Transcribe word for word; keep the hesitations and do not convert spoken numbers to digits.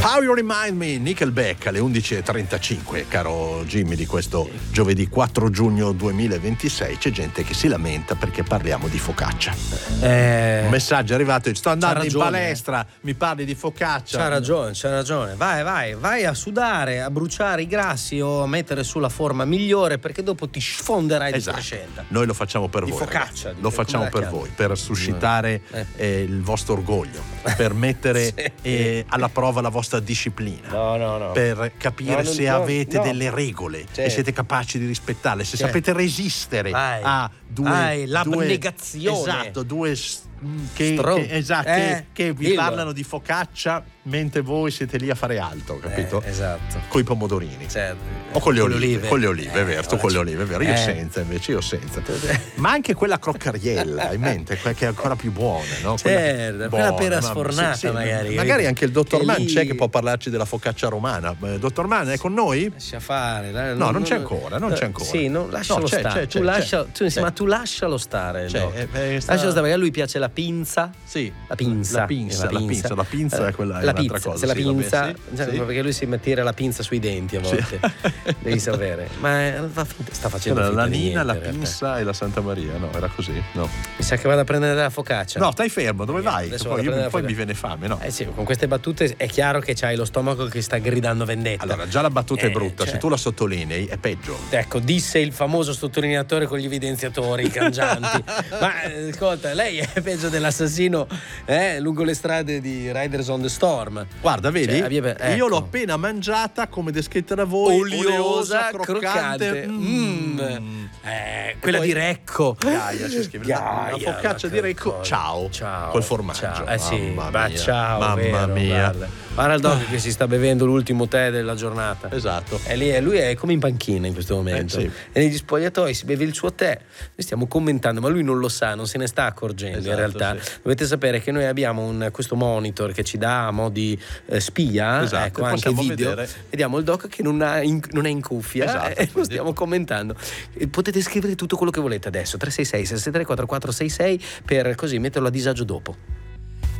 How You Remind Me, Nickelback alle undici e trentacinque, caro Jimmy, di questo giovedì quattro giugno duemilaventisei. C'è gente che si lamenta perché parliamo di focaccia. Eh, Un messaggio è arrivato, sto andando ragione, in palestra, mi parli di focaccia. C'ha ragione, c'ha ragione. Vai, vai, vai a sudare, a bruciare i grassi o a mettere sulla forma migliore, perché dopo ti sfonderai Esatto. di crescenta. Noi lo facciamo per Di voi. focaccia, ragazzi. di- Lo come facciamo la per chiami? voi, per suscitare Eh. eh, il vostro orgoglio, per mettere Sì. eh, alla prova la vostra disciplina. No, no, no. Per capire No, non- se no, avete no. delle regole Certo. e siete capaci di rispettarle, se Certo. sapete resistere Vai. a due, Vai, due l'abnegazione. esatto, due s- che, Stro- che- esatto, eh, che, che vi dillo. parlano di focaccia mentre voi siete lì a fare altro, capito? Eh, esatto. Coi pomodorini. Certo. O con le Con le olive, olive. con le olive, è Eh, vero, tu ora con le ci- olive, è vero, io eh. senza invece, io senza. Ma anche quella croccariella, hai in mente, quella che è ancora più buona, no? Certo, quella pera sfornata magari. Magari anche il dottor Che Mann lì- c'è che può parlarci della focaccia romana. Eh, Dottor Mann è con noi? Lascia fare. la- No, non c'è ancora, non c'è ancora. Sì, no, lascialo No, c'è, stare. c'è, tu c'è, lascia, c'è, tu- sì, c'è. ma tu lascialo stare. C'è, no? eh, eh, sta- Lascialo stare perché a lui piace la pinza. Sì, La pinza, la pinza, la pinza, la pinza è quella, è la un'altra pizza, cosa. se la sì, vabbè, pinza, sì, cioè, sì. perché lui si tira la pinza sui denti a volte. Devi sapere. Ma eh, fa finta- sta facendo C'era finta la di Nina, niente, la in realtà. pinza e la Santa Maria, no, era così, no. Mi sa che vado a prendere la focaccia. No, stai fermo, dove vai? Adesso Poi, vado a io- prendere la poi mi focaccia. viene fame, no? Eh sì, con queste battute è chiaro che c'hai lo stomaco che sta gridando vendetta. Allora, già la battuta Eh, è brutta, cioè- se tu la sottolinei è peggio. Ecco, disse il famoso sottolineatore con gli evidenziatori cangianti. Ma eh, ascolta, lei è peggio dell'assassino eh, lungo le strade di Riders on the Storm. Guarda, vedi? Cioè, abbia- ecco. Io l'ho appena mangiata come descritta da voi, Oliosa, croccante. croccante. Mm. Mm. Eh, quella poi- di Recco. Gaia, c'è scritto. La, la Gaia, focaccia ma di che Recco, cosa. ciao. Ciao. Col formaggio. Ciao. Eh sì, Mamma ma mia. ciao, Mamma vero, mia. guarda. Guarda il doc che si sta bevendo l'ultimo tè della giornata. Esatto. E lì, lui è come in panchina in questo momento. Eh, sì. E negli spogliatoi si beve il suo tè. Noi stiamo commentando, ma lui non lo sa, non se ne sta accorgendo. Esatto, in realtà sì. dovete sapere che noi abbiamo un, questo monitor che ci dà a mo' di eh, spia. Esatto, ecco, anche possiamo video. vedere. Vediamo il doc che non, ha in, non è in cuffia Esatto, e lo quindi- stiamo commentando. E potete scrivere tutto quello che volete adesso. tre sei sei, sei sei tre, quattro quattro sei sei per così metterlo a disagio dopo.